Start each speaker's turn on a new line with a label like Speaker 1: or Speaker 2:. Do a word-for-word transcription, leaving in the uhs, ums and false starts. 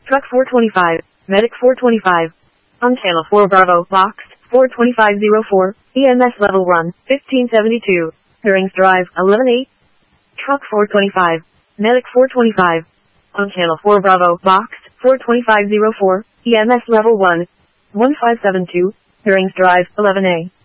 Speaker 1: Truck four twenty-five, Medic four twenty-five. On channel four Bravo, boxed, four twenty-five oh four, E M S level one, fifteen seventy-two. Herrings Drive, eleven eight. Truck four twenty-five, Medic four twenty-five. On channel four Bravo, boxed, four twenty-five oh four, E M S level one, one five seven two. Herrings Drive, eleven A.